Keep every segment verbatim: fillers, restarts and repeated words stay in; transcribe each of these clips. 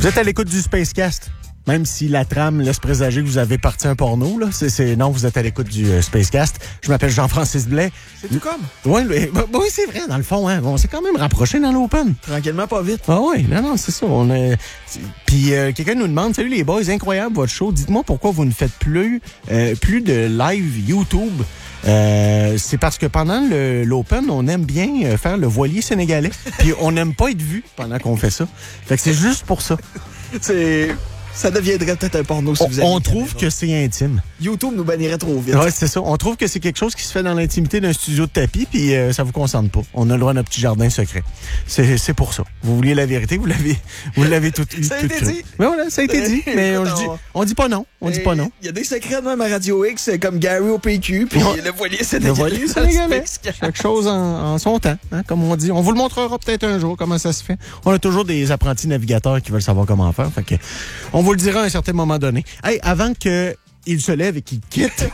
Vous êtes à l'écoute du Spacecast. Même si la trame laisse présager que vous avez parti un porno, là, c'est, c'est non, vous êtes à l'écoute du euh, Spacecast. Je m'appelle Jean-Francis Blais. C'est tout comme. Oui, oui, c'est vrai, dans le fond, hein. On s'est quand même rapproché dans l'open. Tranquillement, pas vite. Ah oui, non, non, c'est ça. On est... Puis euh, quelqu'un nous demande, salut les boys, incroyable votre show. Dites-moi pourquoi vous ne faites plus, euh, plus de live YouTube. Euh, c'est parce que pendant le, l'Open, on aime bien faire le voilier sénégalais. Puis on n'aime pas être vu pendant qu'on fait ça. Fait que c'est juste pour ça. C'est... Ça deviendrait peut-être un porno si on, vous avez On trouve que c'est intime. YouTube nous bannirait trop vite. Oui, c'est ça. On trouve que c'est quelque chose qui se fait dans l'intimité d'un studio de tapis, puis euh, ça vous concerne pas. On a le droit à notre petit jardin secret. C'est, c'est pour ça. Vous vouliez la vérité, vous l'avez, vous l'avez tout, ça a tout été cru. dit. Mais voilà, ça a été dit. Mais on, dit, on dit pas non. On dit pas non. Il y a des secrets de même à Radio X, comme Gary au P Q, puis on, le voilier sénégalais. Le voilier sénégalais. Quelque chose en, en son temps, hein, comme on dit. On vous le montrera peut-être un jour, comment ça se fait. On a toujours des apprentis navigateurs qui veulent savoir comment faire. Fait que on vous le dira à un certain moment donné. Hey, avant que il se lève et qu'il quitte,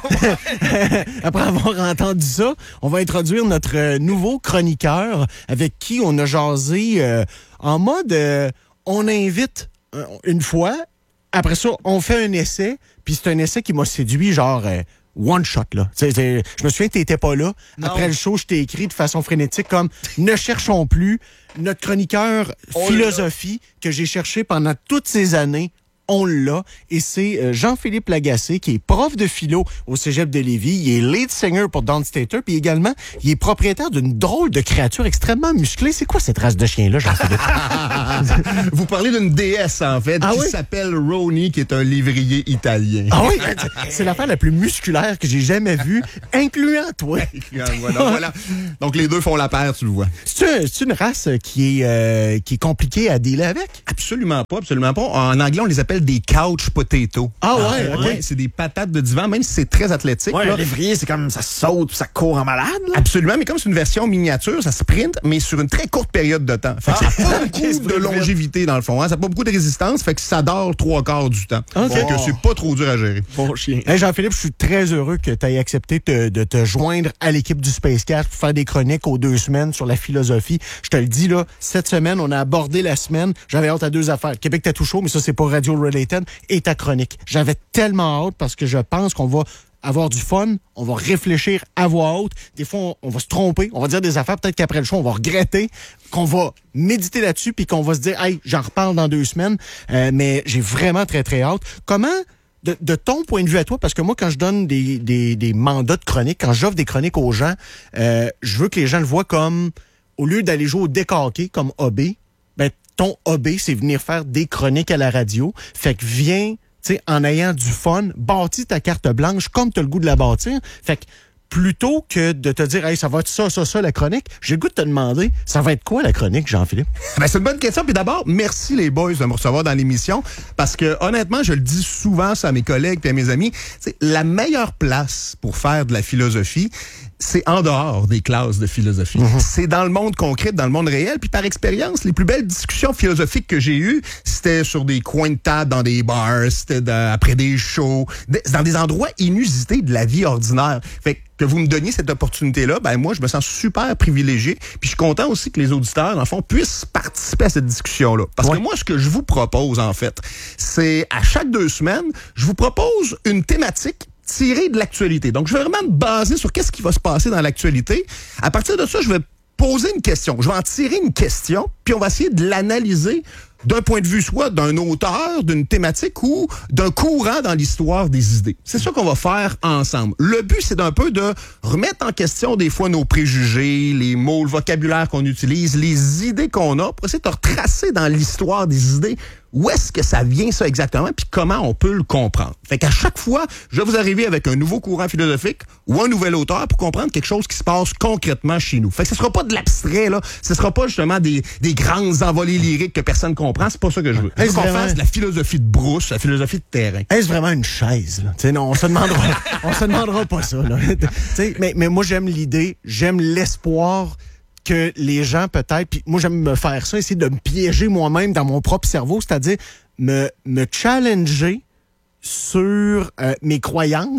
après avoir entendu ça, on va introduire notre euh, nouveau chroniqueur avec qui on a jasé euh, en mode euh, on invite euh, une fois, après ça, on fait un essai, puis c'est un essai qui m'a séduit, genre... Euh, one shot, là. C'est, c'est, je me souviens que t'étais pas là. Non. Après le show, je t'ai écrit de façon frénétique comme « Ne cherchons plus notre chroniqueur oh philosophie que j'ai cherché pendant toutes ces années. » On l'a. Et c'est Jean-Philippe Lagacé, qui est prof de philo au Cégep de Lévis. Il est lead singer pour Downstater. Puis également, il est propriétaire d'une drôle de créature extrêmement musclée. C'est quoi cette race de chien-là, Jean-Philippe? Vous parlez d'une déesse, en fait, ah qui oui? s'appelle Roni, qui est un lévrier italien. Ah oui? C'est l'affaire la plus musculaire que j'ai jamais vue, incluant toi. voilà, voilà. Donc, les deux font la paire, tu le vois. C'est, c'est une race qui est, euh, qui est compliquée à dealer avec? Absolument pas, absolument pas. En anglais, on les appelle des couch potatoes. Ah ouais, ah, okay. ouais. C'est des patates de divan, même si c'est très athlétique. Ouais, là. Le lévrier, c'est comme ça saute, ça court en malade. Là. Absolument, mais comme c'est une version miniature, ça sprint, mais sur une très courte période de temps. Fait que ah, ça n'a pas okay, beaucoup de longévité dans le fond. Hein. Ça n'a pas beaucoup de résistance, fait que ça dort trois quarts du temps. Okay. Fait que c'est pas trop dur à gérer. Bon chien. Hey Jean-Philippe, je suis très heureux que tu aies accepté te, de te joindre à l'équipe du Spacecast pour faire des chroniques aux deux semaines sur la philosophie. Je te le dis, là, cette semaine, on a abordé la semaine. J'avais hâte à deux affaires. Québec Tattoo Show, mais ça, c'est pas radio-related. Et ta chronique. J'avais tellement hâte parce que je pense qu'on va avoir du fun, on va réfléchir à voix haute. Des fois, on, on va se tromper, on va dire des affaires, peut-être qu'après le show, on va regretter, qu'on va méditer là-dessus, puis qu'on va se dire, hey, j'en reparle dans deux semaines. Euh, mais j'ai vraiment très, très hâte. Comment, de, de ton point de vue à toi, parce que moi, quand je donne des, des, des mandats de chronique, quand j'offre des chroniques aux gens, euh, je veux que les gens le voient comme, au lieu d'aller jouer au décaqué comme O B, ben, ton O B, c'est venir faire des chroniques à la radio. Fait que viens, tu sais, en ayant du fun, bâtis ta carte blanche comme tu as le goût de la bâtir. Fait que plutôt que de te dire, hey, ça va être ça, ça, ça, la chronique, j'ai le goût de te demander, ça va être quoi la chronique, Jean-Philippe? Ben, c'est une bonne question. Puis d'abord, merci les boys de me recevoir dans l'émission. Parce que, honnêtement, je le dis souvent ça à mes collègues et à mes amis, c'est la meilleure place pour faire de la philosophie, c'est en dehors des classes de philosophie. Mm-hmm. C'est dans le monde concret, dans le monde réel. Puis par expérience, les plus belles discussions philosophiques que j'ai eues, c'était sur des coins de table, dans des bars, c'était de, après des shows, de, dans des endroits inusités de la vie ordinaire. Fait que que vous me donniez cette opportunité-là, ben moi, je me sens super privilégié. Puis je suis content aussi que les auditeurs, dans le fond, puissent participer à cette discussion-là. Parce ouais. que moi, ce que je vous propose, en fait, c'est à chaque deux semaines, je vous propose une thématique tirée de l'actualité. Donc, je vais vraiment me baser sur qu'est-ce qui va se passer dans l'actualité. À partir de ça, je vais poser une question. Je vais en tirer une question, puis on va essayer de l'analyser d'un point de vue soit d'un auteur, d'une thématique ou d'un courant dans l'histoire des idées. C'est ça qu'on va faire ensemble. Le but, c'est d'un peu de remettre en question des fois nos préjugés, les mots, le vocabulaire qu'on utilise, les idées qu'on a, pour essayer de retracer dans l'histoire des idées où est-ce que ça vient, ça exactement, puis comment on peut le comprendre. Fait qu'à chaque fois, je vais vous arriver avec un nouveau courant philosophique ou un nouvel auteur pour comprendre quelque chose qui se passe concrètement chez nous. Fait que ce sera pas de l'abstrait, là. Ce sera pas justement des, des grandes envolées lyriques que personne comprend. C'est pas ça que je veux. Je veux qu'on vraiment... fasse de la philosophie de brousse, la philosophie de terrain. Est-ce vraiment une chaise, là? T'sais, non, on se demandera, on se demandera pas ça, là. T'sais, mais, mais moi, j'aime l'idée, j'aime l'espoir que les gens, peut-être, puis moi, j'aime me faire ça, essayer de me piéger moi-même dans mon propre cerveau, c'est-à-dire me, me challenger sur euh, mes croyances,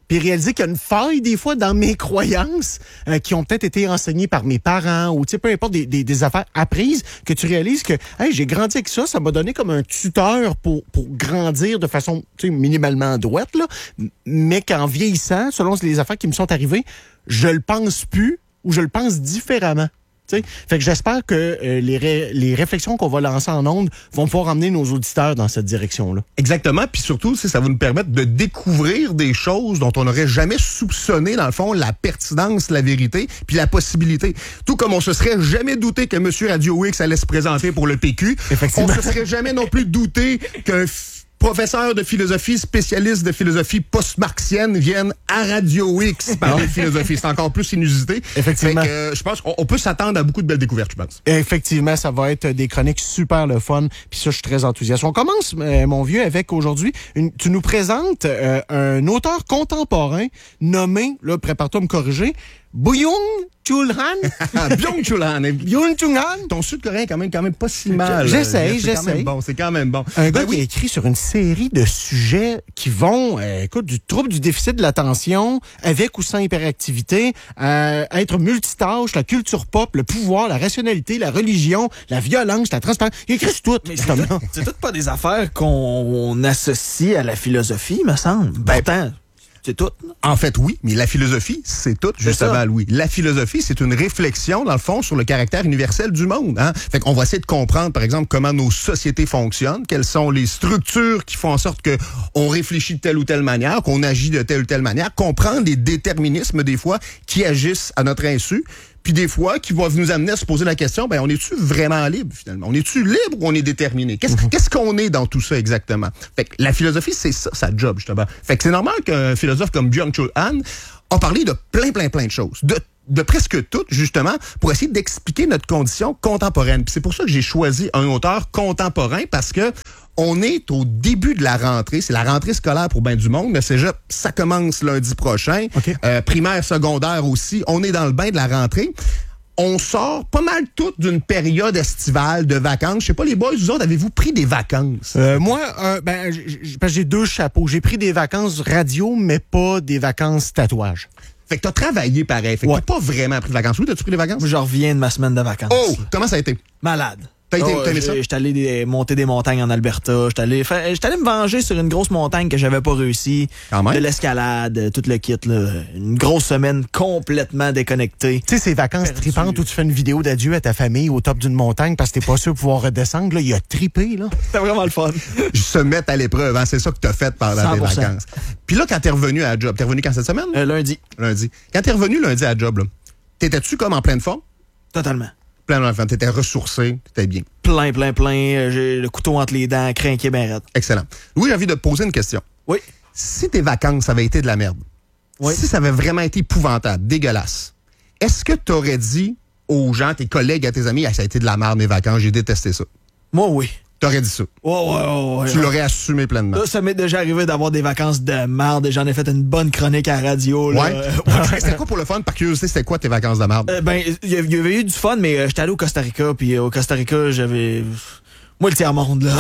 puis réaliser qu'il y a une faille des fois dans mes croyances euh, qui ont peut-être été enseignées par mes parents ou tu sais peu importe des, des, des affaires apprises que tu réalises que hey, j'ai grandi avec ça, ça m'a donné comme un tuteur pour pour grandir de façon tu sais minimalement droite là, mais qu'en vieillissant, selon les affaires qui me sont arrivées, je le pense plus ou je le pense différemment. T'sais? Fait que j'espère que euh, les, ré- les réflexions qu'on va lancer en ondes vont pouvoir emmener nos auditeurs dans cette direction-là. Exactement, puis surtout, ça va nous permettre de découvrir des choses dont on n'aurait jamais soupçonné, dans le fond, la pertinence, la vérité, puis la possibilité. Tout comme on se serait jamais douté que M. Radio X allait se présenter pour le P Q, on se serait jamais non plus douté qu'un f- professeur de philosophie, spécialiste de philosophie post-marxienne viennent à Radio X parler de philosophie. C'est encore plus inusité. Effectivement. Fait que, euh, je pense qu'on peut s'attendre à beaucoup de belles découvertes, je pense. Effectivement, ça va être des chroniques super le fun. Puis ça, je suis très enthousiaste. On commence, euh, mon vieux, avec aujourd'hui, une, tu nous présentes euh, un auteur contemporain nommé, là, prépare-toi à me corriger, Byung-Chul Han. Byung-Chul Han. Byung-Chul Han. Ton sud-coréen est quand même, quand même pas si mal. J'essaye, c'est quand j'essaye. même bon, c'est quand même bon. Un gars Ben qui oui. a écrit sur une série de sujets qui vont, euh, écoute, du trouble du déficit de l'attention, avec ou sans hyperactivité, euh, être multitâche, la culture pop, le pouvoir, la rationalité, la religion, la violence, la transparence. Il a écrit sur tout. Mais c'est tout, c'est tout pas des affaires qu'on associe à la philosophie, me semble. Ben, Pourtant, c'est tout. Là. En fait, oui, mais la philosophie, c'est tout, justement, ça. Louis. La philosophie, c'est une réflexion, dans le fond, sur le caractère universel du monde. Hein? Fait qu'on va essayer de comprendre, par exemple, comment nos sociétés fonctionnent, quelles sont les structures qui font en sorte que on réfléchit de telle ou telle manière, qu'on agit de telle ou telle manière, comprendre les déterminismes, des fois, qui agissent à notre insu. Puis des fois, qui va nous amener à se poser la question, ben on est-tu vraiment libre, finalement? On est-tu libre ou on est déterminé? Qu'est-ce, mm-hmm. qu'est-ce qu'on est dans tout ça exactement? Fait que la philosophie, c'est ça, sa job, justement. Fait que c'est normal qu'un philosophe comme Byung-Chul Han a parlé de plein, plein, plein de choses. De de presque toutes, justement, pour essayer d'expliquer notre condition contemporaine. Puis c'est pour ça que j'ai choisi un auteur contemporain, parce que on est au début de la rentrée. C'est la rentrée scolaire pour ben du monde. Le cégep, ça commence lundi prochain. Okay. Euh, primaire, secondaire aussi. On est dans le bain de la rentrée. On sort pas mal toutes d'une période estivale de vacances. Je sais pas, les boys, vous autres, avez-vous pris des vacances? Euh, moi, euh, ben, j- j- j'ai deux chapeaux. J'ai pris des vacances radio, mais pas des vacances tatouage. Fait que t'as travaillé pareil. Fait que Ouais. t'as pas vraiment pris de vacances. Oui, t'as-tu pris des vacances? Je reviens de ma semaine de vacances. Oh! Comment ça a été? Malade. T'as été- Oh, t'as aimé ça? j'ai- J'étais allé des- monter des montagnes en Alberta. J'étais allé, faire- j'étais allé me venger sur une grosse montagne que j'avais pas réussi. Quand même. De l'escalade, tout le kit. Là. Une grosse semaine complètement déconnectée. Tu sais, ces vacances Perdu. tripantes où tu fais une vidéo d'adieu à ta famille au top d'une montagne parce que t'es pas sûr de pouvoir redescendre, là, il a trippé, là. C'était vraiment le fun. Se mettre à l'épreuve, hein? C'est ça que t'as fait pendant cent tes pour cent. vacances. Puis là, quand t'es revenu à la job, t'es revenu quand cette semaine? Euh, lundi, Lundi. Quand t'es revenu lundi à la job, là, t'étais-tu comme en pleine forme? totalement. Plein de forme. T'étais ressourcé, t'étais bien. Plein, plein, plein. Euh, J'ai le couteau entre les dents, crinqué ben raide. Excellent. Louis, j'ai envie de te poser une question. Oui. Si tes vacances avaient été de la merde, Oui. si ça avait vraiment été épouvantable, dégueulasse, est-ce que t'aurais dit aux gens, tes collègues, à tes amis, ah, ça a été de la merde mes vacances, j'ai détesté ça? Moi, oui. T'aurais dit ça. Ouais, ouais, ouais, ouais. Tu l'aurais assumé pleinement. Là, ça m'est déjà arrivé d'avoir des vacances de merde et j'en ai fait une bonne chronique à la radio. Là. Ouais. Euh, C'était quoi pour le fun? Par curiosité, c'était quoi tes vacances de merde? Euh, ben, il y, a- il y avait eu du fun, mais euh, j'étais allé au Costa Rica, puis euh, au Costa Rica, j'avais... Moi, le tiers-monde, là.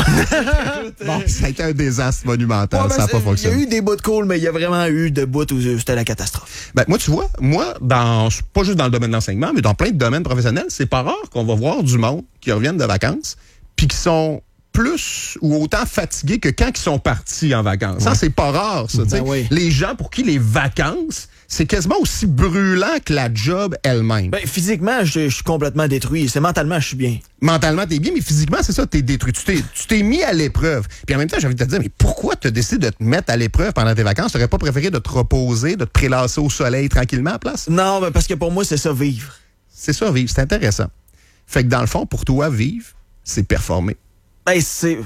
Bon, ça a été un désastre monumental, Ouais, ben, ça n'a pas c'est- Il y a fonctionné. eu des bouts de cool, mais il y a vraiment eu de bouts où c'était la catastrophe. Ben, moi, tu vois, moi, dans, pas juste dans le domaine de l'enseignement, mais dans plein de domaines professionnels, c'est pas rare qu'on va voir du monde qui reviennent de vacances, puis qui sont plus ou autant fatigués que quand ils sont partis en vacances. Ça, c'est pas rare, ça. tu sais. Ben oui. Les gens pour qui les vacances, c'est quasiment aussi brûlant que la job elle-même. Ben, physiquement, je, je suis complètement détruit. C'est mentalement, je suis bien. Mentalement, t'es bien, mais physiquement, c'est ça, t'es détruit. Tu t'es, tu t'es mis à l'épreuve. Puis en même temps, j'ai envie de te dire, mais pourquoi t'as décidé de te mettre à l'épreuve pendant tes vacances? T'aurais pas préféré de te reposer, de te prélasser au soleil tranquillement à la place? Non, ben, parce que pour moi, c'est ça, vivre. C'est ça, vivre. C'est intéressant. Fait que dans le fond, pour toi, vivre, c'est performer. Ben, c'est...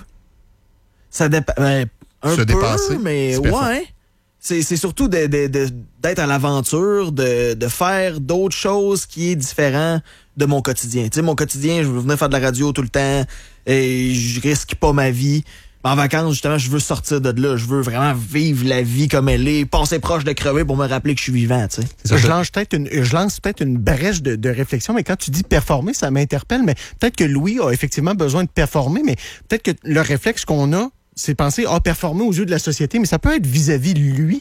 Ça dépend... Ben, un Se peu, dépasser, mais c'est parfait. ouais. C'est, c'est surtout de, de, de, d'être à l'aventure, de, de faire d'autres choses qui est différent de mon quotidien. Tu sais, mon quotidien, je veux venir faire de la radio tout le temps et je risque pas ma vie. En vacances, justement, je veux sortir de là. Je veux vraiment vivre la vie comme elle est, passer proche de crever pour me rappeler que je suis vivant, tu sais. Ça, je, je- lance peut-être une, je lance peut-être une brèche de, de réflexion, mais quand tu dis performer, ça m'interpelle. Mais peut-être que Louis a effectivement besoin de performer, mais peut-être que le réflexe qu'on a, c'est penser, ah, performer aux yeux de la société, mais ça peut être vis-à-vis de lui.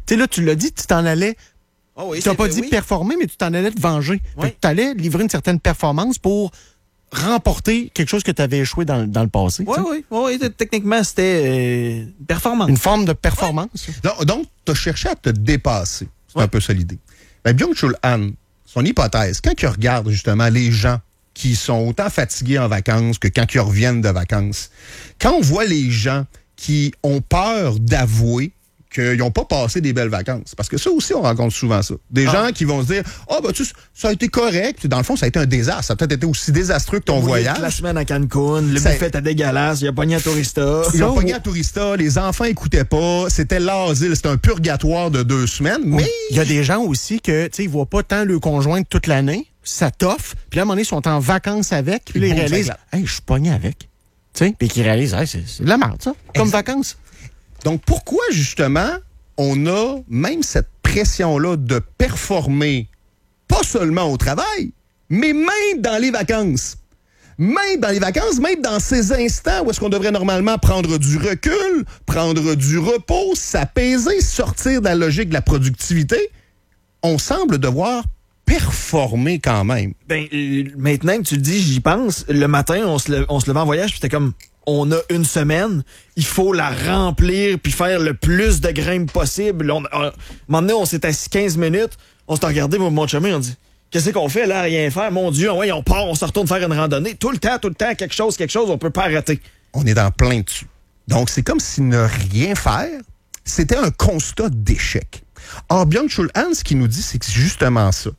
Tu sais, là, tu l'as dit, tu t'en allais. Oh oui, tu n'as pas fait, dit oui. performer, mais tu t'en allais te venger. Oui. Tu allais livrer une certaine performance pour remporter quelque chose que tu avais échoué dans, dans le passé. Oui, oui, oui. Techniquement, c'était euh, une performance. Une forme de performance. Donc, donc tu as cherché à te dépasser. C'est Ouais. un peu ça l'idée. Ben, Byung-Chul Han, son hypothèse, quand il regarde justement les gens qui sont autant fatigués en vacances que quand ils reviennent de vacances, quand on voit les gens qui ont peur d'avouer qu'ils n'ont pas passé des belles vacances. Parce que ça aussi, on rencontre souvent ça. Des Ah. gens qui vont se dire « Ah, oh, ben, tu sais, ça a été correct. » Dans le fond, ça a été un désastre. Ça a peut-être été aussi désastreux que ton voyage. La semaine à Cancun, le Ça- buffet était dégueulasse, il a pogné à Tourista. Ils ont Ça, pogné ou- à Tourista, les enfants écoutaient pas, c'était l'asile, c'était un purgatoire de deux semaines, mais Il y a des gens aussi que, tu sais, ils voient pas tant le conjoint toute l'année, ça t'offre, puis là, à un moment donné, ils sont en vacances avec, puis là, Ils ils bougent réalisent, avec hey, je suis pogné avec. Tu sais, puis qu'ils réalisent, hey, c'est c'est de la merde, ça, comme Exact. vacances. donc pourquoi justement on a même cette pression-là de performer, pas seulement au travail, mais même dans les vacances. Même dans les vacances, même dans ces instants où est-ce qu'on devrait normalement prendre du recul, prendre du repos, s'apaiser, sortir de la logique de la productivité, on semble devoir performer quand même. Ben, euh, maintenant que tu le dis, j'y pense. Le matin, on se, le- on se levait en voyage, puis c'était comme, on a une semaine, il faut la remplir, puis faire le plus de grimpes possible. On, on, un moment donné, on s'est assis quinze minutes, on s'est regardé, mon, mon chemin, on dit, qu'est-ce qu'on fait là, rien faire? Mon Dieu, ouais, on part, on se retourne faire une randonnée. Tout le temps, tout le temps, quelque chose, quelque chose, on peut pas arrêter. On est dans plein dessus. Donc, c'est comme si ne rien faire, c'était un constat d'échec. Or, Byung-Chul Han, ce qu'il nous dit, c'est que c'est justement ça.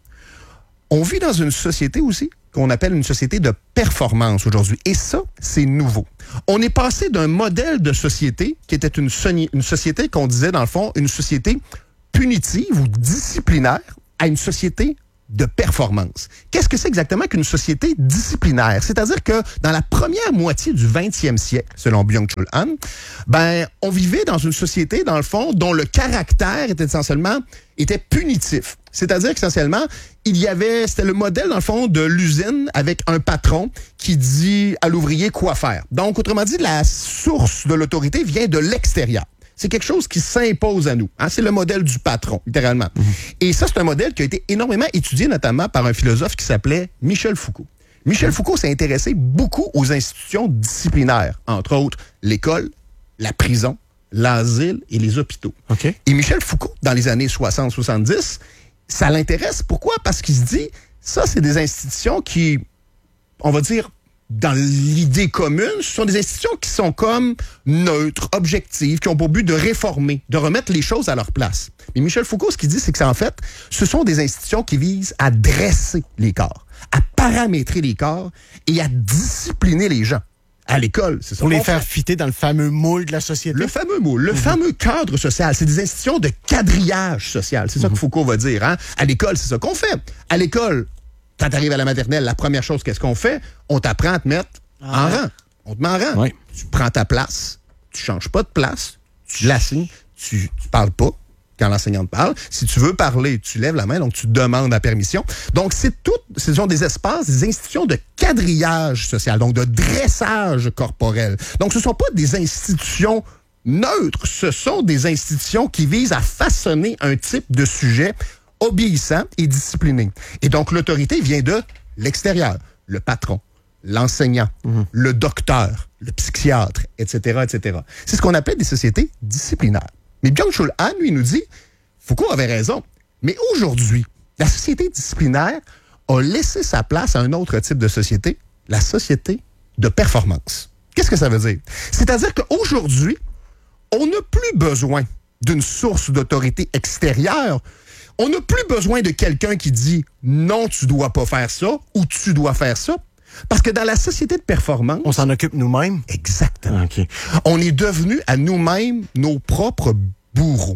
On vit dans une société aussi qu'on appelle une société de performance aujourd'hui. Et ça, c'est nouveau. On est passé d'un modèle de société qui était une, soni- une société qu'on disait, dans le fond, une société punitive ou disciplinaire à une société de performance. Qu'est-ce que c'est exactement qu'une société disciplinaire? C'est-à-dire que dans la première moitié du vingtième siècle, selon Byung-Chul Han, ben, on vivait dans une société, dans le fond, dont le caractère était essentiellement était punitif. C'est-à-dire qu'essentiellement, il y avait, c'était le modèle, dans le fond, de l'usine avec un patron qui dit à l'ouvrier quoi faire. Donc, autrement dit, la source de l'autorité vient de l'extérieur. C'est quelque chose qui s'impose à nous. Hein? C'est le modèle du patron, littéralement. Mm-hmm. Et ça, c'est un modèle qui a été énormément étudié, notamment par un philosophe qui s'appelait Michel Foucault. Michel Foucault s'est intéressé beaucoup aux institutions disciplinaires, entre autres l'école, la prison, l'asile et les hôpitaux. OK. Et Michel Foucault, dans les années soixante soixante-dix, ça l'intéresse. Pourquoi? Parce qu'il se dit, ça, c'est des institutions qui, on va dire, dans l'idée commune, ce sont des institutions qui sont comme neutres, objectives, qui ont pour but de réformer, de remettre les choses à leur place. Mais Michel Foucault, ce qu'il dit, c'est que c'est en fait, ce sont des institutions qui visent à dresser les corps, à paramétrer les corps et à discipliner les gens. À l'école, c'est ça. Pour les qu'on faire fait. fitter dans le fameux moule de la société. Le fameux mot, le mm-hmm. fameux cadre social, c'est des institutions de quadrillage social. C'est mm-hmm. ça que Foucault va dire. Hein? À l'école, c'est ça qu'on fait. À l'école, quand tu arrives à la maternelle, la première chose, qu'est-ce qu'on fait? On t'apprend à te mettre ah, en ouais. rang. On te met en rang. Ouais. Tu prends ta place, tu changes pas de place, tu l'assignes, tu, tu parles pas quand l'enseignante parle. Si tu veux parler, tu lèves la main, donc tu demandes la permission. Donc, c'est tout, ce sont des espaces, des institutions de quadrillage social, donc de dressage corporel. Donc, ce ne sont pas des institutions neutres, ce sont des institutions qui visent à façonner un type de sujet obéissant et discipliné. Et donc, l'autorité vient de l'extérieur. Le patron, l'enseignant, mmh. le docteur, le psychiatre, et cetera, et cetera. C'est ce qu'on appelle des sociétés disciplinaires. Mais Byung-Chul Han, lui, nous dit, Foucault avait raison, mais aujourd'hui, la société disciplinaire a laissé sa place à un autre type de société, la société de performance. Qu'est-ce que ça veut dire? C'est-à-dire qu'aujourd'hui, on n'a plus besoin d'une source d'autorité extérieure. On n'a plus besoin de quelqu'un qui dit « non, tu dois pas faire ça » ou « tu dois faire ça ». Parce que dans la société de performance... On s'en occupe nous-mêmes? Exactement. Okay. On est devenus à nous-mêmes nos propres bourreaux.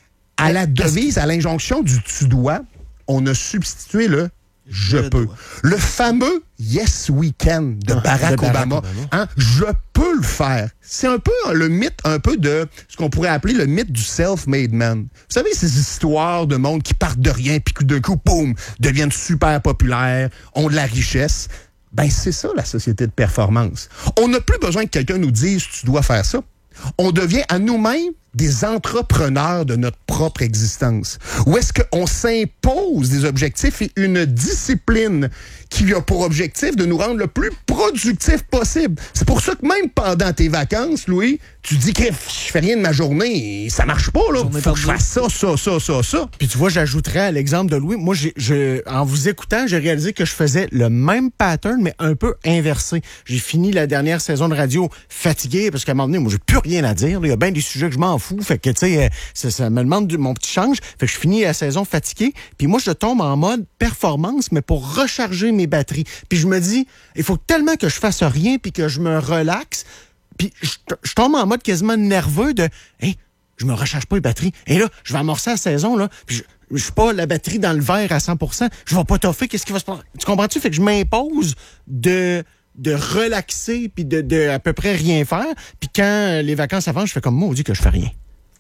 À la devise, à l'injonction du « tu dois », on a substitué le « je, je peux dois. ». Le fameux « yes, we can » de ah, Barack, de Barack Obama. Obama. Hein? Je peux le faire. C'est un peu le mythe un peu de ce qu'on pourrait appeler le mythe du self-made man. Vous savez, ces histoires de monde qui partent de rien, puis d'un coup, boum, deviennent super populaires, ont de la richesse. Ben, c'est ça, la société de performance. On n'a plus besoin que quelqu'un nous dise « tu dois faire ça ». On devient à nous-mêmes des entrepreneurs de notre propre existence? Ou est-ce qu'on s'impose des objectifs et une discipline qui a pour objectif de nous rendre le plus productif possible? C'est pour ça que même pendant tes vacances, Louis, tu dis que je fais rien de ma journée, ça marche pas, là. Faut que je fasse ça, ça, ça, ça, ça. Puis tu vois, j'ajouterais à l'exemple de Louis, moi, j'ai, je, en vous écoutant, j'ai réalisé que je faisais le même pattern, mais un peu inversé. J'ai fini la dernière saison de radio fatigué, parce qu'à un moment donné, moi, j'ai plus rien à dire. Il y a bien des sujets que je m'en fous. Fait que, tu sais, ça, ça me demande du, mon petit change. Fait que je finis la saison fatigué. Puis moi, je tombe en mode performance, mais pour recharger mes batteries. Puis je me dis, il faut tellement que je fasse rien puis que je me relaxe. Puis je, je tombe en mode quasiment nerveux de hey, je me recharge pas les batteries. Et là, je vais amorcer la saison, là. Puis je, je suis pas la batterie dans le verre à cent pour cent. Je vais pas toffer. Qu'est-ce qui va se passer? Tu comprends-tu? Fait que je m'impose de, de relaxer puis de, de à peu près rien faire. Puis quand les vacances avancent, je fais comme moi, on dit que je fais rien.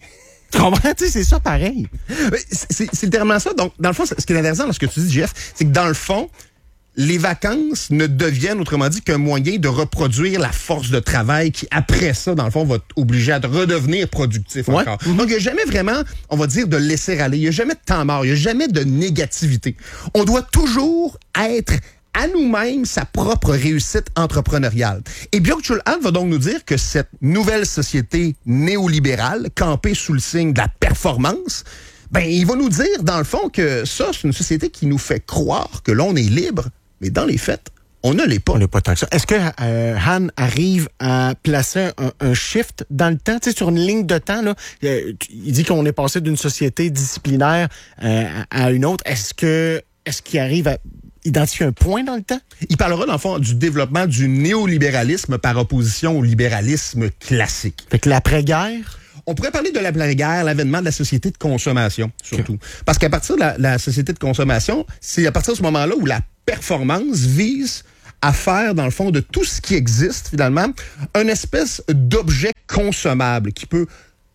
Tu comprends? Tu sais, c'est ça pareil. C'est, c'est, c'est littéralement ça. Donc, dans le fond, ce qui est intéressant dans ce que tu dis, Jeff, c'est que dans le fond, les vacances ne deviennent, autrement dit, qu'un moyen de reproduire la force de travail qui, après ça, dans le fond, va t'obliger à te redevenir productif ouais. encore. Mm-hmm. Donc, il n'y a jamais vraiment, on va dire, de laisser aller. Il n'y a jamais de temps mort. Il n'y a jamais de négativité. On doit toujours être à nous-mêmes sa propre réussite entrepreneuriale. Et Byung-Chul Han va donc nous dire que cette nouvelle société néolibérale, campée sous le signe de la performance, ben, il va nous dire, dans le fond, que ça, c'est une société qui nous fait croire que l'on est libre, mais dans les faits, on ne l'est pas. On n'est pas tant que ça. Est-ce que euh, Han arrive à placer un, un shift dans le temps, tu sais, sur une ligne de temps, là? Euh, il dit qu'on est passé d'une société disciplinaire euh, à une autre. Est-ce que est-ce qu'il arrive à identifier un point dans le temps? Il parlera, dans le fond, du développement du néolibéralisme par opposition au libéralisme classique. Fait que l'après-guerre... On pourrait parler de l'après-guerre, l'avènement de la société de consommation, surtout. Okay. Parce qu'à partir de la, la société de consommation, c'est à partir de ce moment-là où la performance vise à faire, dans le fond, de tout ce qui existe, finalement, une espèce d'objet consommable qui peut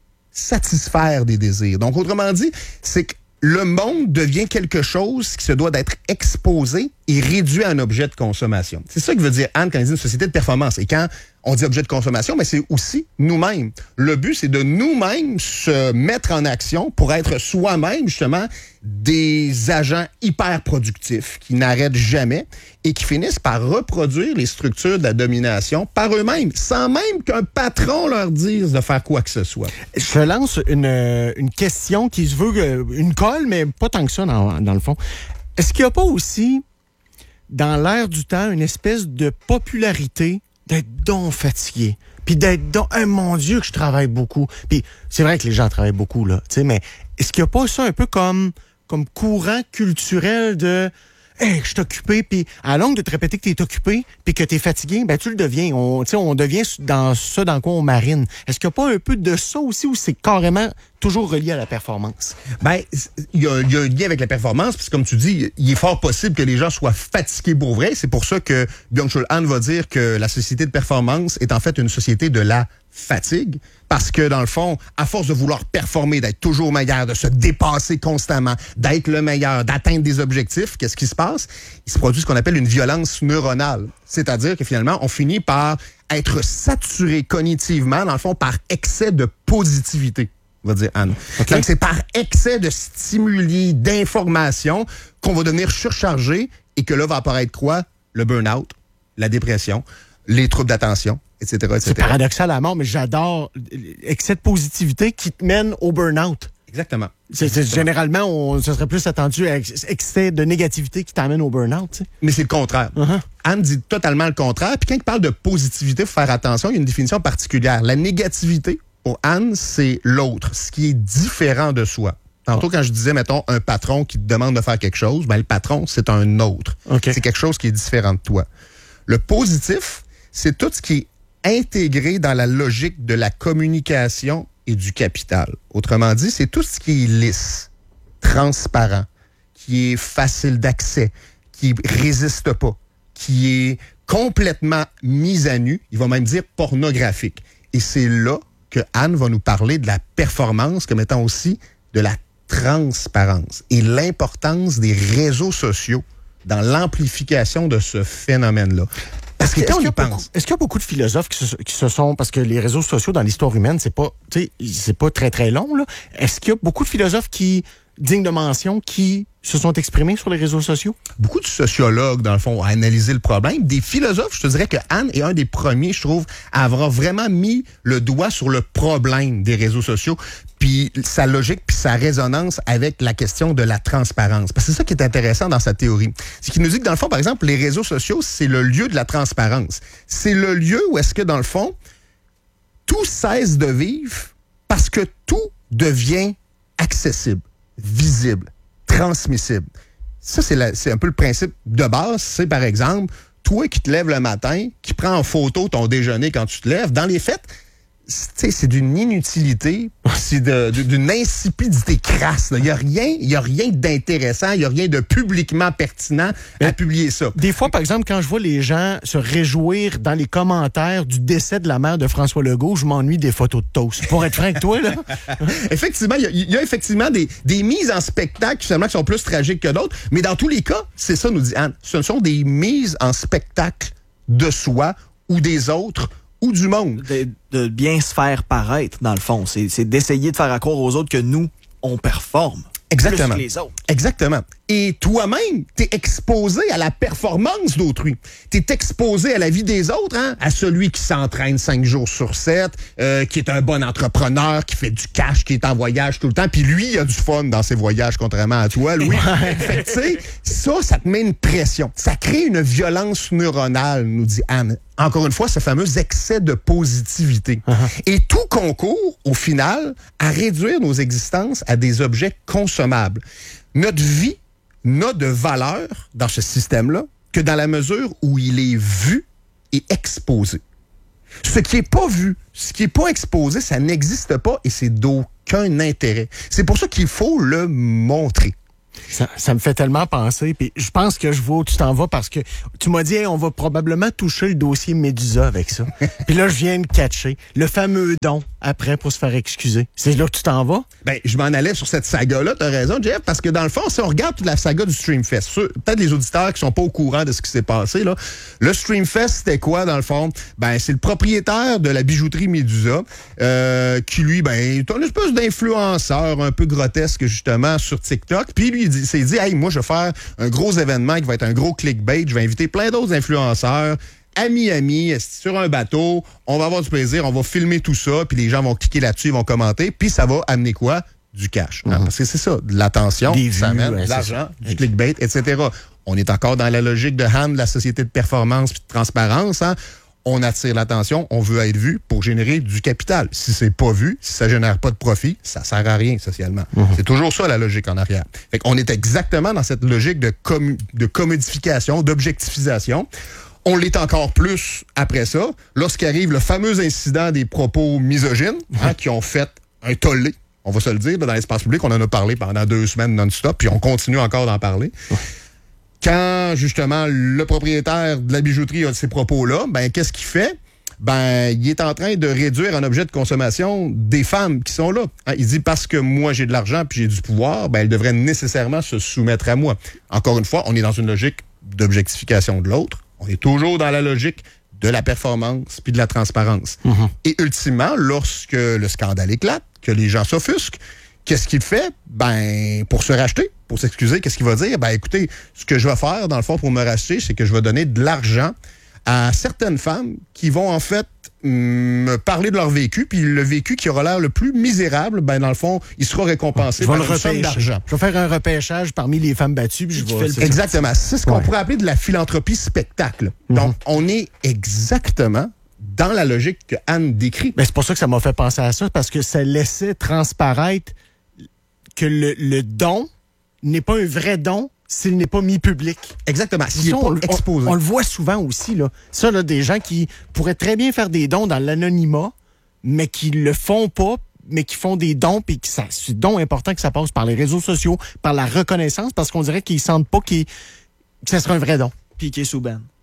satisfaire des désirs. Donc, autrement dit, c'est que le monde devient quelque chose qui se doit d'être exposé et réduit à un objet de consommation. C'est ça que veut dire Anne quand il dit une société de performance. Et quand on dit objet de consommation, mais c'est aussi nous-mêmes. Le but, c'est de nous-mêmes se mettre en action pour être soi-même, justement, des agents hyper productifs qui n'arrêtent jamais et qui finissent par reproduire les structures de la domination par eux-mêmes, sans même qu'un patron leur dise de faire quoi que ce soit. Je lance une, une question qui se veut une colle, mais pas tant que ça dans, dans le fond. Est-ce qu'il n'y a pas aussi, dans l'air du temps, une espèce de popularité d'être donc fatigué, puis d'être donc, oh, mon Dieu, que je travaille beaucoup. Puis c'est vrai que les gens travaillent beaucoup, là, tu sais, mais est-ce qu'il n'y a pas ça un peu comme, comme courant culturel de hey, je suis occupé, puis à longue de te répéter que tu es occupé, puis que tu es fatigué, ben tu le deviens. On, on devient dans ça dans quoi on marine. Est-ce qu'il n'y a pas un peu de ça aussi, ou c'est carrément toujours relié à la performance? Ben, il y, y a un lien avec la performance, puis comme tu dis, il est fort possible que les gens soient fatigués pour vrai. C'est pour ça que Byung-Chul Han va dire que la société de performance est en fait une société de la fatigue, parce que dans le fond, à force de vouloir performer, d'être toujours meilleur, de se dépasser constamment, d'être le meilleur, d'atteindre des objectifs, qu'est-ce qui se passe? Il se produit ce qu'on appelle une violence neuronale. C'est-à-dire que finalement, on finit par être saturé cognitivement, dans le fond, par excès de positivité, va dire Anne. Okay. Donc, c'est par excès de stimuli, d'informations qu'on va devenir surchargé et que là va apparaître quoi? Le burn-out, la dépression, les troubles d'attention, et cetera, et cetera. C'est paradoxal à mort, mais j'adore excès de positivité qui te mène au burn-out. Exactement. C'est, c'est, généralement, on se serait plus attendu à excès de négativité qui t'amène au burn-out. Tu sais. Mais c'est le contraire. Uh-huh. Anne dit totalement le contraire. Puis quand il parle de positivité, il faut faire attention, il y a une définition particulière. La négativité, pour Anne, c'est l'autre, ce qui est différent de soi. Tantôt, quand je disais, mettons, un patron qui te demande de faire quelque chose, ben le patron, c'est un autre. Okay. C'est quelque chose qui est différent de toi. Le positif, c'est tout ce qui est intégré dans la logique de la communication et du capital. Autrement dit, c'est tout ce qui est lisse, transparent, qui est facile d'accès, qui résiste pas, qui est complètement mis à nu, il va même dire pornographique. Et c'est là que Anne va nous parler de la performance comme étant aussi de la transparence et l'importance des réseaux sociaux dans l'amplification de ce phénomène-là. Parce que Est-ce quand on qu'il y y a beaucoup- pense... est-ce qu'il y a beaucoup de philosophes qui se, qui se sont... Parce que les réseaux sociaux dans l'histoire humaine, c'est pas, tu sais, c'est pas très, très long, là. Est-ce qu'il y a beaucoup de philosophes qui, dignes de mention, qui se sont exprimés sur les réseaux sociaux? Beaucoup de sociologues, dans le fond, ont analysé le problème. Des philosophes, je te dirais que Anne est un des premiers, je trouve, à avoir vraiment mis le doigt sur le problème des réseaux sociaux, puis sa logique, puis sa résonance avec la question de la transparence. Parce que c'est ça qui est intéressant dans sa théorie. C'est qu'il nous dit que, dans le fond, par exemple, les réseaux sociaux, c'est le lieu de la transparence. C'est le lieu où est-ce que, dans le fond, tout cesse de vivre parce que tout devient accessible, visible, transmissible. Ça, c'est, la, c'est un peu le principe de base. C'est, par exemple, toi qui te lèves le matin, qui prends en photo ton déjeuner quand tu te lèves, dans les faits, c'est, c'est d'une inutilité, c'est de, de, d'une insipidité crasse. Il n'y a rien, il y a rien d'intéressant, il n'y a rien de publiquement pertinent à Mais publier ça. Des fois, par exemple, quand je vois les gens se réjouir dans les commentaires du décès de la mère de François Legault, je m'ennuie des photos de toast. Pour être franc avec toi, là. Effectivement, il y, y a effectivement des, des mises en spectacle finalement qui sont plus tragiques que d'autres, mais dans tous les cas, c'est ça, nous dit Anne, ce sont des mises en spectacle de soi ou des autres ou du monde. De, de bien se faire paraître, dans le fond. C'est, c'est d'essayer de faire croire aux autres que nous, on performe. Exactement. Plus que les autres. Exactement. Et toi-même, t'es exposé à la performance d'autrui. T'es exposé à la vie des autres, hein? À celui qui s'entraîne cinq jours sur sept, euh, qui est un bon entrepreneur, qui fait du cash, qui est en voyage tout le temps. Puis lui, il a du fun dans ses voyages, contrairement à toi, Louis. Fait que, tu sais, ça, ça te met une pression. Ça crée une violence neuronale, nous dit Anne. Encore une fois, ce fameux excès de positivité. Uh-huh. Et tout concourt, au final, à réduire nos existences à des objets consommables. Notre vie n'a de valeur dans ce système-là que dans la mesure où il est vu et exposé. Ce qui n'est pas vu, ce qui n'est pas exposé, ça n'existe pas et c'est d'aucun intérêt. C'est pour ça qu'il faut le montrer. Ça, ça me fait tellement penser. Puis je pense que je vois où tu t'en vas parce que tu m'as dit, hey, on va probablement toucher le dossier Médusa avec ça. Puis là, je viens de catcher le fameux don après pour se faire excuser. C'est là que tu t'en vas? Ben, je m'en allais sur cette saga-là, t'as raison, Jeff, parce que dans le fond, si on regarde toute la saga du Streamfest, ceux, peut-être les auditeurs qui sont pas au courant de ce qui s'est passé, là, le Streamfest, c'était quoi, dans le fond? Ben, c'est le propriétaire de la bijouterie Médusa, euh, qui, lui, ben, est un espèce d'influenceur un peu grotesque, justement, sur TikTok, puis lui, il dit, s'est dit, hey, moi, je vais faire un gros événement qui va être un gros clickbait, je vais inviter plein d'autres influenceurs, à Miami, sur un bateau, on va avoir du plaisir, on va filmer tout ça, puis les gens vont cliquer là-dessus, ils vont commenter, puis ça va amener quoi? Du cash. Mm-hmm. Hein, parce que c'est ça, de l'attention, des ça vues, amène ouais, de l'argent, du clickbait, et cetera. On est encore dans la logique de Han, de la société de performance et de transparence. Hein? On attire l'attention, on veut être vu pour générer du capital. Si c'est pas vu, si ça génère pas de profit, ça sert à rien socialement. Mm-hmm. C'est toujours ça la logique en arrière. Fait qu'on est exactement dans cette logique de, com- de commodification, d'objectification. On l'est encore plus après ça, lorsqu'arrive le fameux incident des propos misogynes, hein, qui ont fait un tollé, on va se le dire, dans l'espace public. On en a parlé pendant deux semaines non-stop, puis on continue encore d'en parler. Quand, justement, le propriétaire de la bijouterie a ces propos-là, ben qu'est-ce qu'il fait? Ben, il est en train de réduire en objet de consommation des femmes qui sont là. Hein, il dit, parce que moi, j'ai de l'argent puis j'ai du pouvoir, ben, elles devraient nécessairement se soumettre à moi. Encore une fois, on est dans une logique d'objectification de l'autre. On est toujours dans la logique de la performance puis de la transparence. Mm-hmm. Et ultimement, lorsque le scandale éclate, que les gens s'offusquent, qu'est-ce qu'il fait? Ben, pour se racheter, pour s'excuser, qu'est-ce qu'il va dire? Ben, écoutez, ce que je vais faire, dans le fond, pour me racheter, c'est que je vais donner de l'argent à certaines femmes qui vont, en fait, me parler de leur vécu, puis le vécu qui aura l'air le plus misérable, ben dans le fond, il sera récompensé par une somme d'argent. Je vais faire un repêchage parmi les femmes battues. Puis je vais, c'est exactement. C'est ce qu'on ouais. pourrait appeler de la philanthropie spectacle. Mm-hmm. Donc, on est exactement dans la logique que Anne décrit. Ben, c'est pour ça que ça m'a fait penser à ça, parce que ça laissait transparaître que le, le don n'est pas un vrai don s'il n'est pas mis public. Exactement. S'il n'est pas on, exposé. On, on le voit souvent aussi, là. Ça, là, des gens qui pourraient très bien faire des dons dans l'anonymat, mais qui le font pas, mais qui font des dons, puis que ça, c'est don important que ça passe par les réseaux sociaux, par la reconnaissance, parce qu'on dirait qu'ils sentent pas qu'ils, que ça serait un vrai don. Piqué sous ben.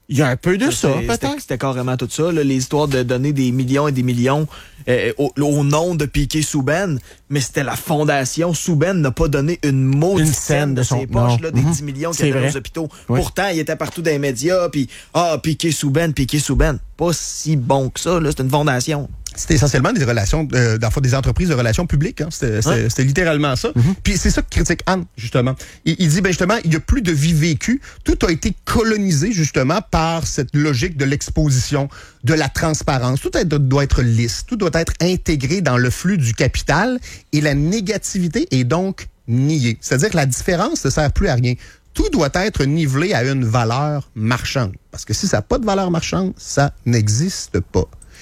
Il y a un peu de ça, C'était- peut-être. C'était c'était carrément tout ça, là, les histoires de donner des millions et des millions euh, au, au nom de Piquet Souben, mais c'était la fondation. Souben n'a pas donné une maudite Une scène scène de de son- ses poches, non. là, des Mhm. dix millions C'est qu'il y avait vrai. aux hôpitaux. Oui. Pourtant, il était partout dans les médias, puis ah, Piquet Souben, Piquet Souben. Pas si bon que ça, là, c'est une fondation. C'était essentiellement des relations, euh, dans le fond, des entreprises de relations publiques. Hein. C'était, c'était, Ouais. c'était littéralement ça. Mm-hmm. Puis c'est ça que critique Anne, justement. Il, il dit, ben justement, il n'y a plus de vie vécue. Tout a été colonisé, justement, par cette logique de l'exposition, de la transparence. Tout est- doit être lisse. Tout doit être intégré dans le flux du capital et la négativité est donc niée. C'est-à-dire que la différence ne sert plus à rien. Tout doit être nivelé à une valeur marchande. Parce que si ça n'a pas de valeur marchande, ça n'existe pas.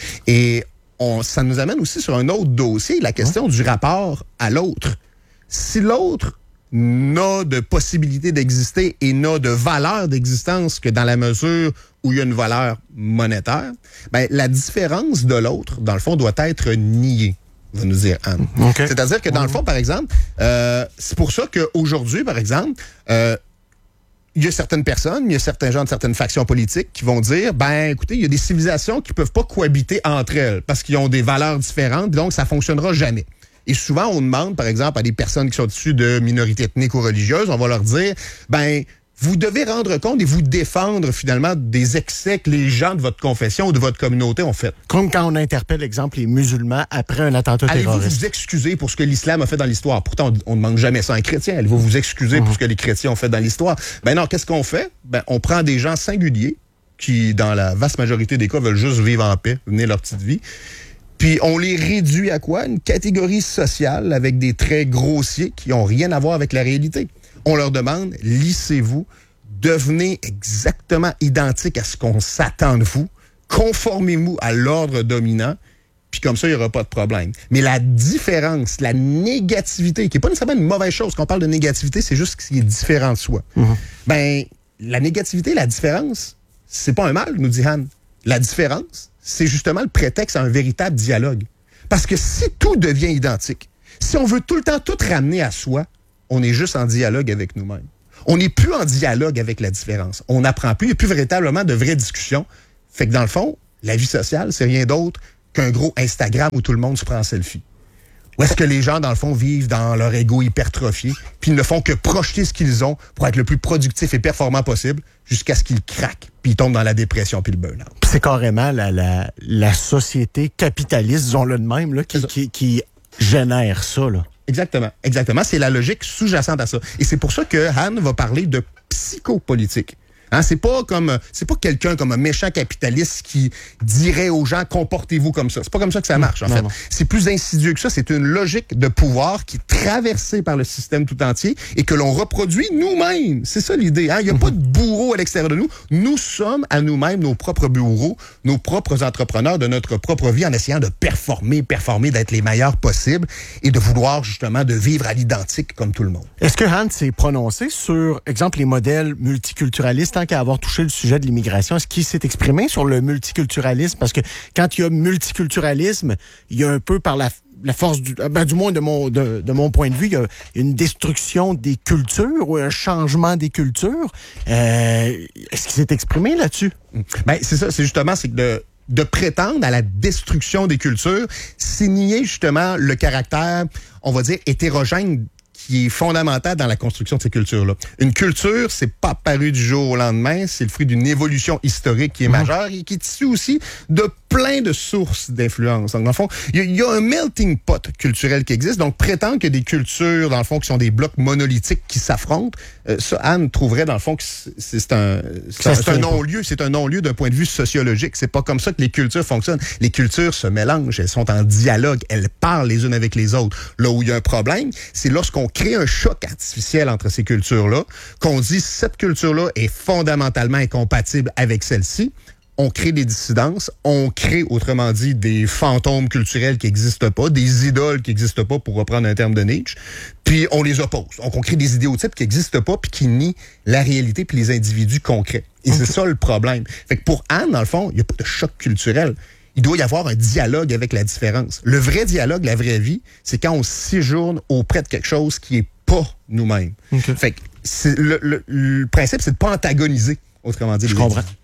Et on, ça nous amène aussi sur un autre dossier, la question du rapport à l'autre. Si l'autre n'a de possibilité d'exister et n'a de valeur d'existence que dans la mesure où il y a une valeur monétaire, ben, la différence de l'autre, dans le fond, doit être niée, va nous dire Anne. Okay. C'est-à-dire que dans le fond, par exemple, euh, c'est pour ça qu'aujourd'hui, par exemple, euh, il y a certaines personnes, il y a certains gens de certaines factions politiques qui vont dire, ben, écoutez, il y a des civilisations qui peuvent pas cohabiter entre elles parce qu'ils ont des valeurs différentes, donc ça fonctionnera jamais. Et souvent, on demande, par exemple, à des personnes qui sont issues de minorités ethniques ou religieuses, on va leur dire, ben, vous devez rendre compte et vous défendre finalement des excès que les gens de votre confession ou de votre communauté ont fait. Comme quand on interpelle, exemple, les musulmans après un attentat Allez-vous terroriste. vous excuser pour ce que l'islam a fait dans l'histoire? Pourtant, on ne demande jamais ça à un chrétien. Allez-vous vous excuser pour ce que les chrétiens ont fait dans l'histoire? Ben non, qu'est-ce qu'on fait? Ben, on prend des gens singuliers qui, dans la vaste majorité des cas, veulent juste vivre en paix, mener leur petite vie. Puis on les réduit à quoi? Une catégorie sociale avec des traits grossiers qui n'ont rien à voir avec la réalité. On leur demande, lissez-vous, devenez exactement identique à ce qu'on s'attend de vous, conformez-vous à l'ordre dominant, puis comme ça, il n'y aura pas de problème. Mais la différence, la négativité, qui n'est pas nécessairement une mauvaise chose, quand on parle de négativité, c'est juste ce qui est différent de soi. Mm-hmm. Ben, la négativité, la différence, c'est pas un mal, nous dit Han. La différence, c'est justement le prétexte à un véritable dialogue. Parce que si tout devient identique, si on veut tout le temps tout ramener à soi, on est juste en dialogue avec nous-mêmes. On n'est plus en dialogue avec la différence. On n'apprend plus, il n'y a plus véritablement de vraies discussions. Fait que dans le fond, la vie sociale, c'est rien d'autre qu'un gros Instagram où tout le monde se prend en selfie. Où est-ce que les gens, dans le fond, vivent dans leur ego hypertrophié, puis ils ne font que projeter ce qu'ils ont pour être le plus productif et performant possible jusqu'à ce qu'ils craquent, puis ils tombent dans la dépression puis le burn-out. C'est carrément la, la, la société capitaliste, disons-le de même, là, qui, qui, qui génère ça, là. Exactement, exactement. C'est la logique sous-jacente à ça. Et c'est pour ça que Han va parler de psychopolitique. Hein, c'est pas comme c'est pas quelqu'un comme un méchant capitaliste qui dirait aux gens comportez-vous comme ça. C'est pas comme ça que ça marche en non, fait. Non. C'est plus insidieux que ça. C'est une logique de pouvoir qui est traversée par le système tout entier et que l'on reproduit nous-mêmes. C'est ça l'idée. Hein? Il n'y a mm-hmm. pas de bourreau à l'extérieur de nous. Nous sommes à nous-mêmes nos propres bourreaux, nos propres entrepreneurs de notre propre vie en essayant de performer, performer, d'être les meilleurs possibles et de vouloir justement de vivre à l'identique comme tout le monde. Est-ce que Han s'est prononcé sur, exemple, les modèles multiculturalistes, tant qu'à avoir touché le sujet de l'immigration? Est-ce qu'il s'est exprimé sur le multiculturalisme? Parce que quand il y a multiculturalisme, il y a un peu par la, la force, du, ben, du moins de mon, de, de mon point de vue, il y a une destruction des cultures ou un changement des cultures. Euh, est-ce qu'il s'est exprimé là-dessus? Ben, c'est ça, c'est justement, c'est que de... de prétendre à la destruction des cultures, c'est nier justement le caractère, on va dire, hétérogène qui est fondamental dans la construction de ces cultures-là. Une culture, c'est pas apparu du jour au lendemain, c'est le fruit d'une évolution historique qui est majeure et qui est issue aussi de plein de sources d'influence. Donc, dans le fond, il y, y a un melting pot culturel qui existe. Donc, prétendre que des cultures, dans le fond, qui sont des blocs monolithiques qui s'affrontent, euh, ça, Anne trouverait, dans le fond, que c'est, c'est un, c'est un, c'est un non-lieu. C'est un non-lieu d'un point de vue sociologique. C'est pas comme ça que les cultures fonctionnent. Les cultures se mélangent, elles sont en dialogue, elles parlent les unes avec les autres. Là où il y a un problème, c'est lorsqu'on crée un choc artificiel entre ces cultures-là, qu'on dit cette culture-là est fondamentalement incompatible avec celle-ci. On crée des dissidences, on crée, autrement dit, des fantômes culturels qui n'existent pas, des idoles qui n'existent pas, pour reprendre un terme de Nietzsche, puis on les oppose. Donc, on crée des idéotypes qui n'existent pas, puis qui nient la réalité puis les individus concrets. Et okay. c'est ça le problème. Fait que pour Anne, dans le fond, il n'y a pas de choc culturel. Il doit y avoir un dialogue avec la différence. Le vrai dialogue, la vraie vie, c'est quand on séjourne auprès de quelque chose qui n'est pas nous-mêmes. Okay. Fait que c'est le, le, le principe, c'est de ne pas antagoniser, autrement dit. Je comprends.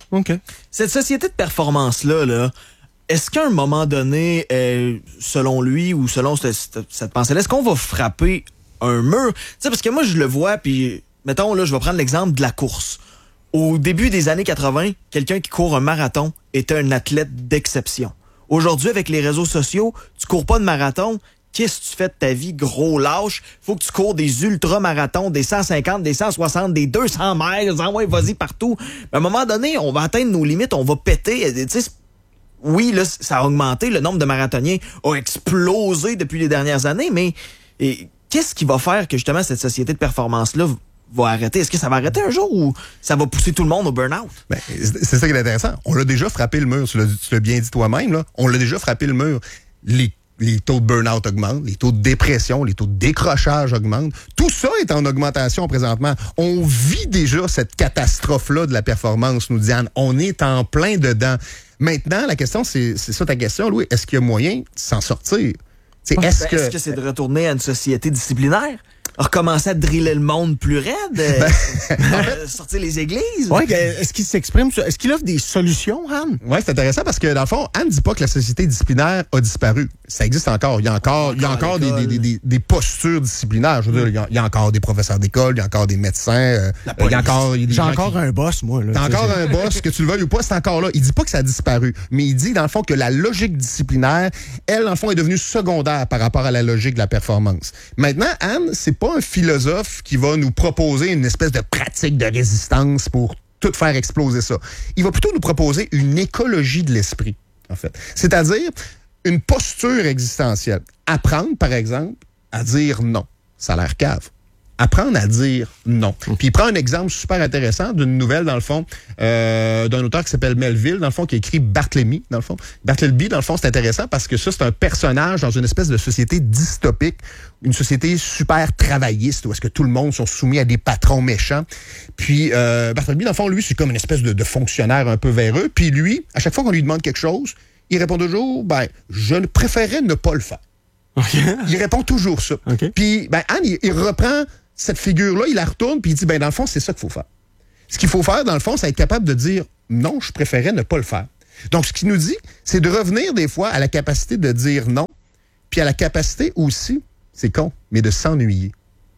OK. Cette société de performance-là, là, est-ce qu'à un moment donné, euh, selon lui ou selon cette, cette, cette pensée-là, est-ce qu'on va frapper un mur? Tu sais, parce que moi, je le vois, puis mettons, là, je vais prendre l'exemple de la course. Au début des années quatre-vingt, quelqu'un qui court un marathon était un athlète d'exception. Aujourd'hui, avec les réseaux sociaux, tu cours pas de marathon, qu'est-ce que tu fais de ta vie, gros lâche? Faut que tu cours des ultra-marathons, des cent cinquante, des cent soixante, des deux cents miles, ouais, vas-y partout. Mais à un moment donné, on va atteindre nos limites, on va péter. Tu sais, oui, là, ça a augmenté, le nombre de marathoniens a explosé depuis les dernières années, mais et, qu'est-ce qui va faire que justement cette société de performance-là va arrêter? Est-ce que ça va arrêter un jour ou ça va pousser tout le monde au burn-out? Ben, c'est ça qui est intéressant. On l'a déjà frappé le mur. Tu l'as, tu l'as bien dit toi-même, là. On l'a déjà frappé le mur. Les, les taux de burn-out augmentent, les taux de dépression, les taux de décrochage augmentent. Tout ça est en augmentation présentement. On vit déjà cette catastrophe-là de la performance, nous dit Anne. On est en plein dedans. Maintenant, la question, c'est, c'est ça ta question, Louis. Est-ce qu'il y a moyen de s'en sortir? Est-ce, ben, que... est-ce que c'est de retourner à une société disciplinaire? Recommencer à driller le monde plus raide? Euh, euh, sortir les églises? Ouais, est-ce qu'il s'exprime? Est-ce qu'il offre des solutions, Anne? Oui, c'est intéressant parce que, dans le fond, Anne ne dit pas que la société disciplinaire a disparu. Ça existe encore. Il y a encore, il y a encore des, des, des, des postures disciplinaires. Je veux dire, il y, a, il y a encore des professeurs d'école, il y a encore des médecins. Euh, il y a encore, il y a des J'ai gens encore qui... un boss, moi. Là, T'as encore un boss, que tu le veuilles ou pas, c'est encore là. Il dit pas que ça a disparu, mais il dit, dans le fond, que la logique disciplinaire, elle, dans le fond, est devenue secondaire par rapport à la logique de la performance. Maintenant, Anne, c'est pas un philosophe qui va nous proposer une espèce de pratique de résistance pour tout faire exploser ça. Il va plutôt nous proposer une écologie de l'esprit, en fait. C'est-à-dire une posture existentielle. Apprendre, par exemple, à dire non. Ça a l'air cave. Apprendre à dire non. Puis il prend un exemple super intéressant d'une nouvelle, dans le fond, euh, d'un auteur qui s'appelle Melville, dans le fond, qui a écrit Bartleby, dans le fond. Bartleby, dans le fond, c'est intéressant parce que ça, c'est un personnage dans une espèce de société dystopique, une société super travailliste, où est-ce que tout le monde sont soumis à des patrons méchants. Puis euh, Bartleby, dans le fond, lui, c'est comme une espèce de, de fonctionnaire un peu véreux. Puis lui, à chaque fois qu'on lui demande quelque chose, il répond toujours, ben, je préférais ne pas le faire. Okay. Il répond toujours ça. Okay. Puis, ben, Anne, il, il reprend cette figure-là, il la retourne, puis il dit, ben dans le fond, c'est ça qu'il faut faire. Ce qu'il faut faire, dans le fond, c'est être capable de dire, non, je préférais ne pas le faire. Donc, ce qu'il nous dit, c'est de revenir des fois à la capacité de dire non, puis à la capacité aussi, c'est con, mais de s'ennuyer.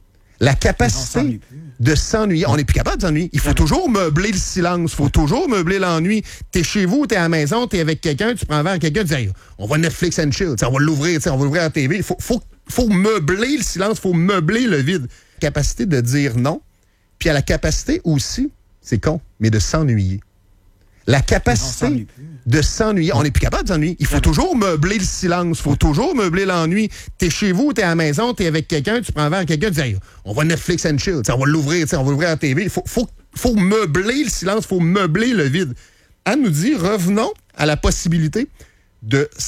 La capacité de s'ennuyer. On n'est plus capable de s'ennuyer. Il faut toujours meubler le silence, il faut toujours meubler l'ennui. T'es chez vous, t'es à la maison, t'es avec quelqu'un, tu prends un verre à quelqu'un, tu dis, hey, on va Netflix and chill, on va l'ouvrir, on va l'ouvrir à la T V. Il faut, faut, faut meubler le silence, il faut meubler le vide. Capacité de dire non, puis à la capacité aussi, c'est con, mais de s'ennuyer. La capacité de s'ennuyer. On n'est plus capable de s'ennuyer. Il faut toujours meubler le silence, il faut toujours meubler l'ennui. T'es chez vous, t'es à la maison, t'es avec quelqu'un, tu prends un verre à quelqu'un, tu dis, hey, on va Netflix and chill, on va l'ouvrir, on va l'ouvrir à la T V. Il faut, faut, faut meubler le silence, il faut meubler le vide. Anne nous dit, revenons à la possibilité de